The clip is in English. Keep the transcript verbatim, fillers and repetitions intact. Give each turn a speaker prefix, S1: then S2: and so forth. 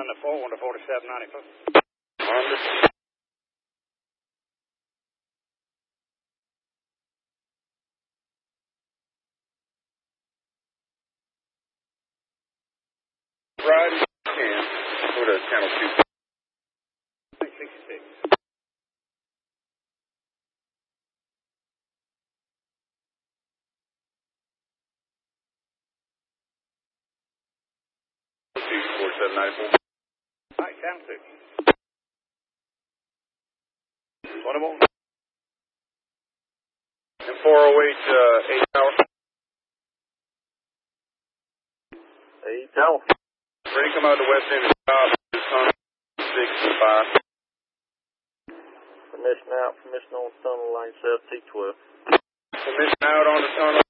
S1: to four, one to forty-seven ninety-four.
S2: Honda. Ride ten. Go to channel two.
S1: six sixty-six.
S2: two forty-seven ninety-four.
S1: All right, channel two. twenty-one.
S2: And four oh eight, uh, eight tower.
S3: eight tower.
S2: Ready to come out the west end of the job. Tunnel six and five.
S3: Permission out, permission on tunnel line seven T twelve.
S2: Permission out on the tunnel.